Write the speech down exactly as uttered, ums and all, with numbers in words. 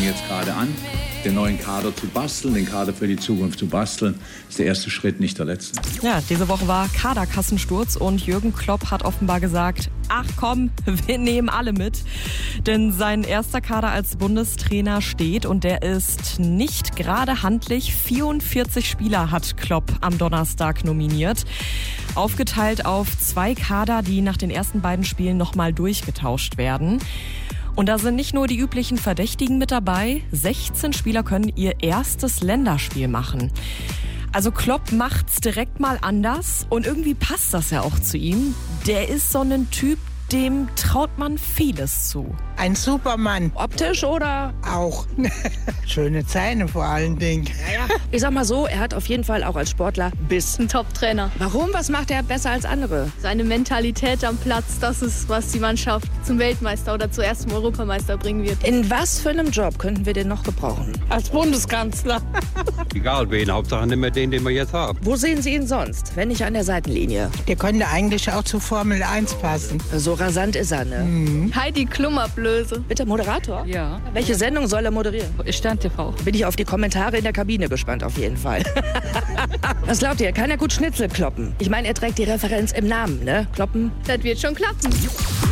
jetzt gerade an, den neuen Kader zu basteln, den Kader für die Zukunft zu basteln. Das ist der erste Schritt, nicht der letzte. Ja, diese Woche war Kaderkassensturz und Jürgen Klopp hat offenbar gesagt, ach komm, wir nehmen alle mit. Denn sein erster Kader als Bundestrainer steht und der ist nicht gerade handlich. vierundvierzig Spieler hat Klopp am Donnerstag nominiert. Aufgeteilt auf zwei Kader, die nach den ersten beiden Spielen nochmal durchgetauscht werden. Und da sind nicht nur die üblichen Verdächtigen mit dabei, sechzehn Spieler können ihr erstes Länderspiel machen. Also Klopp macht's direkt mal anders und irgendwie passt das ja auch zu ihm. Der ist so ein Typ, dem traut man vieles zu. Ein Supermann. Optisch oder? Auch. Schöne Zähne vor allen Dingen. Ja, ja. Ich sag mal so, er hat auf jeden Fall auch als Sportler Biss. Ein Top-Trainer. Warum? Was macht er besser als andere? Seine Mentalität am Platz, das ist, was die Mannschaft zum Weltmeister oder zuerst zum Europameister bringen wird. In was für einem Job könnten wir den noch gebrauchen? Als Bundeskanzler. Egal wen, Hauptsache nicht mehr den, den wir jetzt haben. Wo sehen Sie ihn sonst, wenn nicht an der Seitenlinie? Der könnte eigentlich auch zur Formel eins passen. So rasant ist er, ne? Mhm. Heidi Klum-Ablöse. Bitte Moderator? Ja. Welche Sendung soll er moderieren? Stern T V. Bin ich auf die Kommentare in der Kabine gespannt, auf jeden Fall. Was glaubt ihr? Kann er gut Schnitzel kloppen? Ich meine, er trägt die Referenz im Namen, ne? Kloppen? Das wird schon klappen.